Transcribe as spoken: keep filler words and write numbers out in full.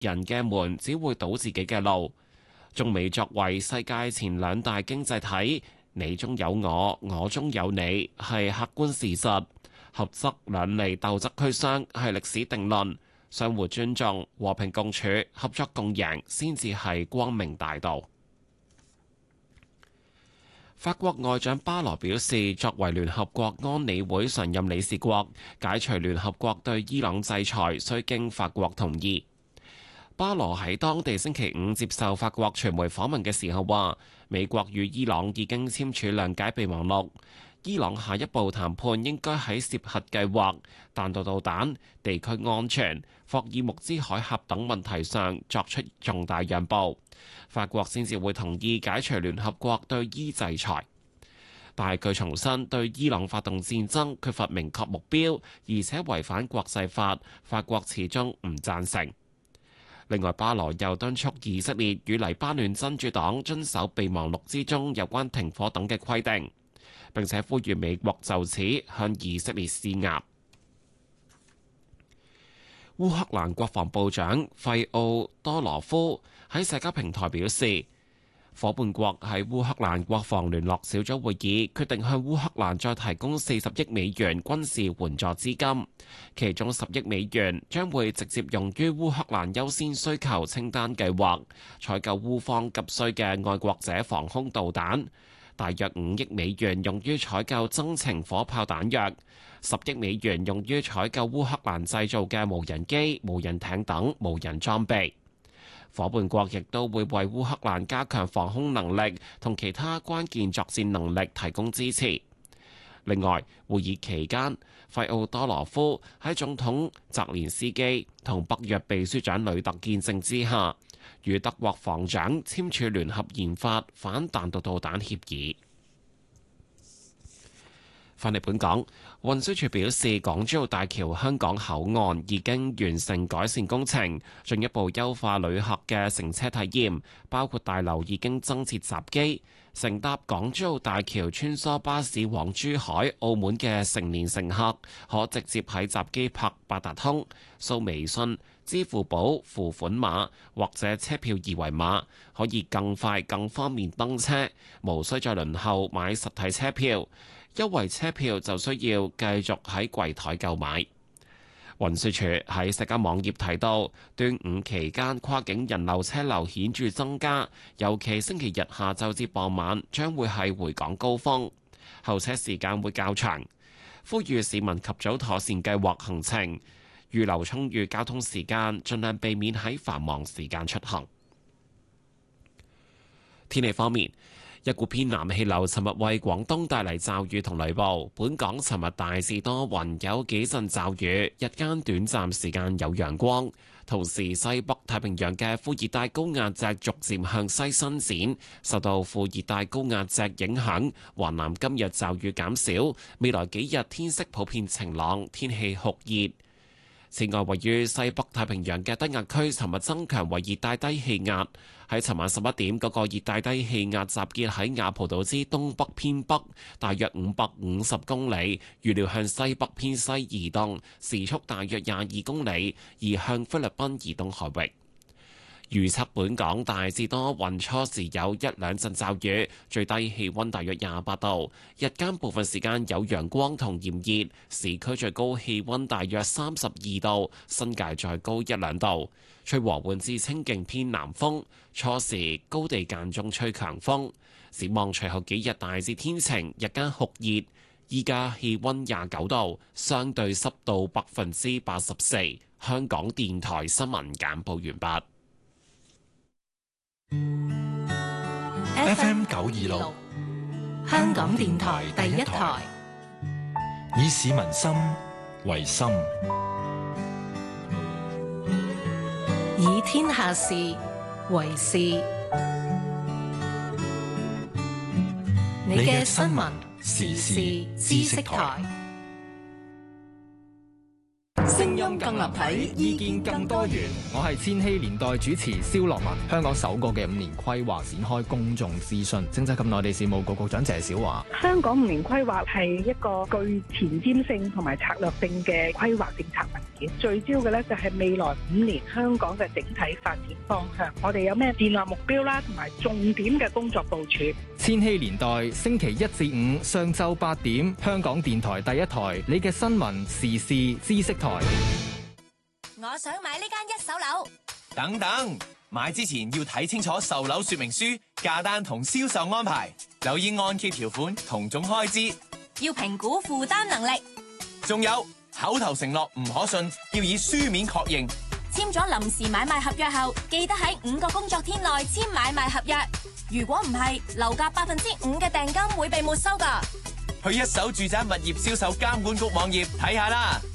人嘅門只會堵自己嘅路。中美作為世界前兩大經濟體，你中有我，我中有你，係客觀事實。合則兩利，鬥則俱傷，係歷史定論。相互尊重、和平共處、合作共贏，先至係光明大道。法國外長巴羅表示，作為聯合國安理會常任理事國，解除聯合國對伊朗制裁需經法國同意。巴羅喺當地星期五接受法國傳媒訪問嘅時候話，美國與伊朗已經簽署諒解備忘錄。伊朗下一步談判應該喺涉核計劃、彈道導彈、地區安全、霍爾木茲海峽等問題上作出重大讓步，法國先至會同意解除聯合國對伊制裁。但係佢重申對伊朗發動戰爭缺乏明確目標，而且違反國際法，法國始終唔贊成。另外，巴羅又敦促以色列與黎巴嫩真主黨遵守備忘錄之中有關停火等嘅規定。並且呼籲美國就此向以色列施壓。烏克蘭國防部長費奧多羅夫喺社交平台表示，夥伴國喺烏克蘭國防聯絡小組會議決定向烏克蘭再提供四十億美元軍事援助資金，其中十億美元將會直接用於烏克蘭優先需求清單計劃，採購烏方急需嘅愛國者防空導彈。大約五億美元用於採購增程火炮彈藥，十億美元用於採購烏克蘭製造嘅無人機、無人艇等無人裝備。夥伴國亦都會為烏克蘭加強防空能力同其他關鍵作戰能力提供支持。另外，會議期間，費奧多羅夫喺總統澤連斯基同北約秘書長呂特見證之下，與德國防長簽署聯合研發反彈道導彈協議。返嚟本港，運輸署表示，港珠澳大橋香港口岸已經完成改善工程，進一步優化旅客嘅乘車體驗，包括大樓已經增設閘機，乘搭港珠澳大橋穿梭巴士往珠海、澳門嘅成年乘客，可直接喺閘機拍八達通、掃微信、支付寶付款碼或者車票二維碼，可以更快更方便登車，無需再輪候買實體車票。優惠車票就需要繼續喺櫃台購買。運輸署喺社交網頁提到，端午期間跨境人流車流顯著增加，尤其星期日下晝至傍晚將會係回港高峰，候車時間會較長。呼籲市民及早妥善計劃行程，預留充裕交通時間，盡量避免喺繁忙時間出行。天氣方面，一股偏南氣流尋日為廣東帶嚟驟雨同雷暴，本港尋日大致多雲，有幾陣驟雨，日間短暫時間有陽光。同時，西北太平洋嘅副熱帶高壓脊逐漸向西伸展，受到副熱帶高壓脊影響，華南今日驟雨減少，未來幾日天色普遍晴朗，天氣酷熱。此外，位於西北太平洋嘅低壓區尋日增強為熱帶低氣壓。喺尋晚十一點，嗰個熱帶低氣壓集結喺雅蒲島之東北偏北，大約五百五十公里，預料向西北偏西移動，時速大約廿二公里，移向菲律賓以東海域。預測本港大致多雲，初時有一兩陣驟雨，最低氣溫大約廿八度，日間部分時間有陽光同炎熱，市區最高氣溫大約三十二度，新界再高一兩度，吹和緩至清勁偏南風，初時高地間中吹強風。展望隨後幾日大致天晴，日間酷熱，依家氣溫廿九度，相對濕度百分之八十四。香港電台新聞簡報完畢。 F M 九二六，香港電台第一台，以市民心為心， 以天下事為事。你嘅新聞時事知識台， 聲音光更立體，意見更多元。 我係千禧年代主持蕭樂文。香港首個嘅五年規劃展開公眾諮詢，政制及內地事務局局長謝小華。 香港五年規劃係一個具前瞻性同埋策略性嘅規劃政策文件，聚焦嘅咧就係未來五年香港嘅整體發展方向。我哋有咩戰略目標啦，同埋重點嘅工作部署。 千禧年代星期一至五上晝八點，香港電台第一台，你嘅新聞時事知識台。 我想買呢間一手樓。 等等，買之前要睇清楚售樓說明書、價單同銷售安排，留意按揭條款同總開支， 要評估負擔能力。 仲有口頭承諾唔可信，要以書面確認。 簽咗臨時買賣合約後，記得喺五個工作天內簽買賣合約。如果唔係，樓價百分之五嘅訂金會被沒收㗎。 去一手住宅物業銷售監管局網頁睇下啦。